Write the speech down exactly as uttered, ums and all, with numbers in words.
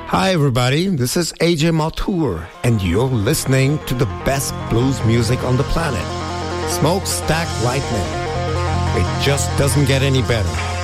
Hi, everybody. This is A J Maltour, and you're listening to the best blues music on the planet. Smokestack Lightning. It just doesn't get any better.